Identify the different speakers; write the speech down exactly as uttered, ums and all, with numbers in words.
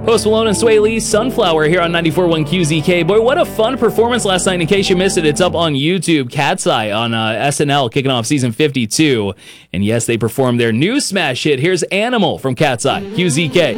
Speaker 1: Post Malone and Sway Lee, Sunflower here on ninety-four point one Q Z K. Boy, what a fun performance last night. In case you missed it, it's up on YouTube. Cat's Eye on uh, S N L kicking off season fifty-two. And yes, they performed their new smash hit. Here's Animal from Cat's Eye, Q Z K.